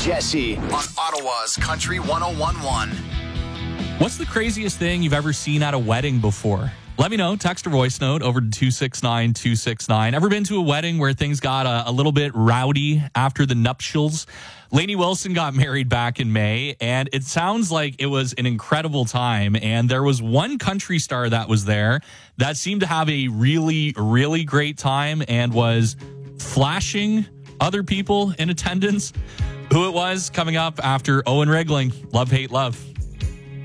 Jesse on Ottawa's Country 101.1. What's the craziest thing you've ever seen at a wedding before? Let me know. Text or voice note over to 269-269. Ever been to a wedding where things got a little bit rowdy after the nuptials? Lainey Wilson got married back in May, and it sounds like it was an incredible time. And there was one country star that was there that seemed to have a really, really great time and was flashing other people in attendance. Who it was coming up after Owen Regling. Love, hate, love.